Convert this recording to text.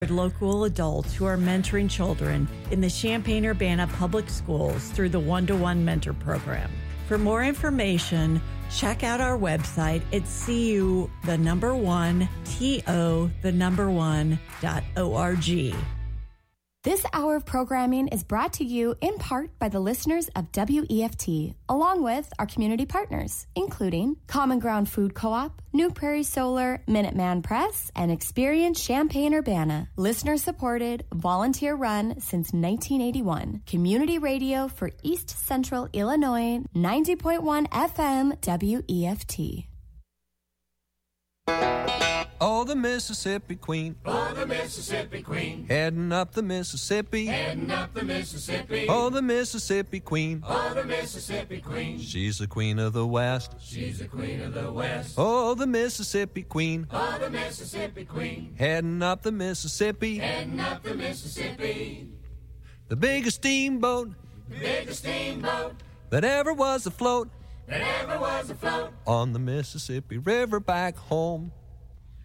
Local adults who are mentoring children in the Champaign-Urbana Public Schools through the One-to-One Mentor Program. For more information, check out our website at CU1TO1.org. This hour of programming is brought to you in part by the listeners of WEFT, along with our community partners, including Common Ground Food Co-op, New Prairie Solar, Minuteman Press, and Experience Champaign-Urbana. Listener-supported, volunteer-run since 1981. Community radio for East Central Illinois, 90.1 FM WEFT. Oh, the Mississippi Queen. Oh, the Mississippi Queen. Heading up the Mississippi. Heading up the Mississippi. Oh, the Mississippi Queen. Oh, the Mississippi Queen. She's the queen of the West. She's the queen of the West. Oh, the Mississippi Queen. Oh, the Mississippi Queen. Heading up the Mississippi. Heading up the Mississippi. The biggest steamboat. The biggest steamboat. That ever was afloat. That ever was afloat. On the Mississippi River back home.